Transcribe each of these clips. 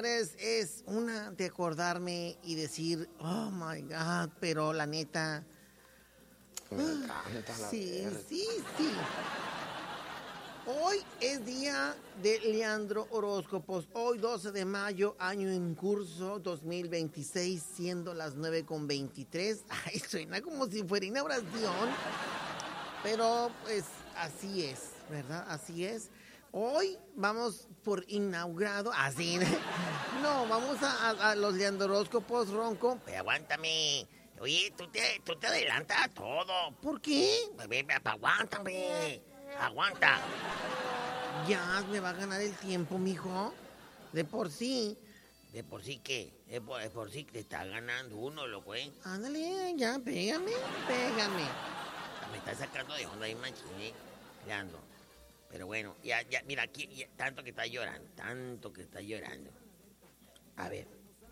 señores, es una de acordarme y decir, oh my God, pero la neta. Sí. Hoy es día de Leandro Horóscopos. Hoy 12 de mayo, año en curso 2026, siendo las 9:23. Ay, suena como si fuera inauguración. Pero pues así es, ¿verdad? Así es. Hoy vamos por inaugurado, así. No, vamos a los Leandroróscopos, Ronco. Pero aguántame. Oye, tú te adelantas a todo. ¿Por qué? Aguántame. Aguanta. Ya me va a ganar el tiempo, mijo. De por sí. ¿De por sí qué? De por sí te está ganando uno, loco, ¿eh? Ándale, ya, pégame. Me está sacando de onda ahí, machín, Leandro. Pero bueno, ya, mira, aquí, tanto que está llorando. A ver.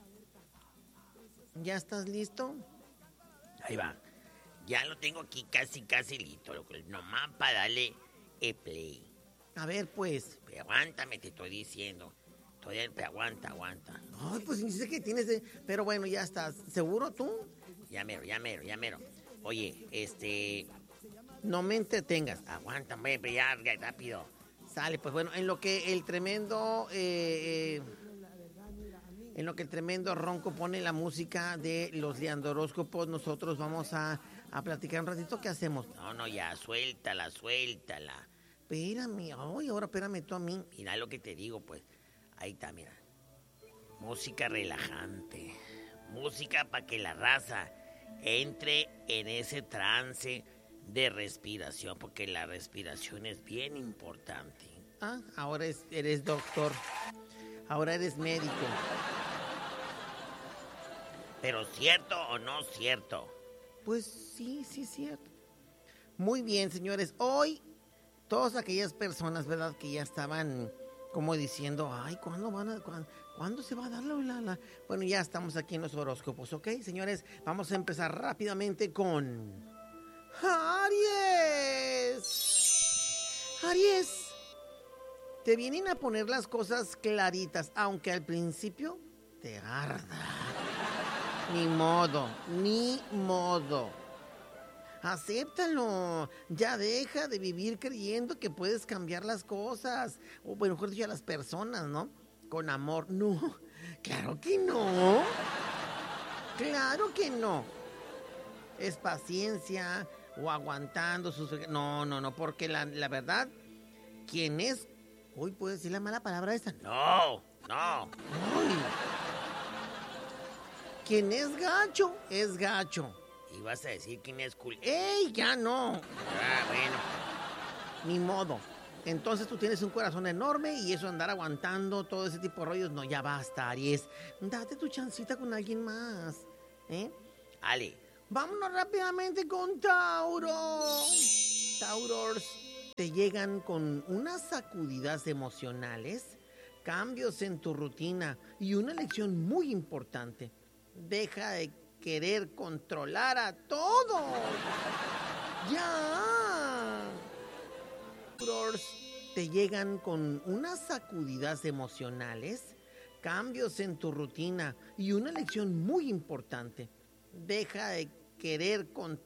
¿Ya estás listo? Ahí va. Ya lo tengo aquí casi listo, loco. Nomás para darle play. A ver, pues. Pero aguántame, te estoy diciendo. Pero aguanta. Ay, pues dice que tienes... Pero bueno, ya estás. ¿Seguro tú? Ya mero. Oye, No me entretengas. Aguántame, pero ya, rápido. Sale, pues bueno, en lo que el tremendo Ronco pone la música de los Leandroróscopos, nosotros vamos a platicar un ratito. ¿Qué hacemos? No, ya, suéltala. Espérame, ahora espérame tú a mí. Mira lo que te digo, pues. Ahí está, mira. Música relajante. Música para que la raza entre en ese trance de respiración, porque la respiración es bien importante. Ah, ahora eres doctor. Ahora eres médico. ¿Pero cierto o no cierto? Pues sí, cierto. Muy bien, señores. Hoy, todas aquellas personas, ¿verdad?, que ya estaban como diciendo, ay, ¿cuándo se va a dar la? Bueno, ya estamos aquí en los horóscopos, ¿ok? Señores, vamos a empezar rápidamente con Aries, te vienen a poner las cosas claritas, aunque al principio te arda. Ni modo. Acéptalo. Ya deja de vivir creyendo que puedes cambiar las cosas. O bueno, mejor dicho, a las personas, ¿no? Con amor. No, claro que no. Es paciencia o aguantando sus... No, porque la verdad, ¿quién es? Uy, ¿puedo decir la mala palabra esta? No. Uy. Quien es gacho, es gacho. ¿Y vas a decir quién es cool? ¡Ey, ya no! Ah, bueno. Ni modo. Entonces tú tienes un corazón enorme y eso andar aguantando todo ese tipo de rollos, no, ya basta, Aries. Date tu chancita con alguien más, ¿eh? Ale. Vámonos rápidamente con Tauro. Tauros, te llegan con unas sacudidas emocionales, cambios en tu rutina y una lección muy importante. Deja de querer controlar a todo. ¡Ya! Tauros, te llegan con unas sacudidas emocionales, cambios en tu rutina y una lección muy importante. Deja de querer controlar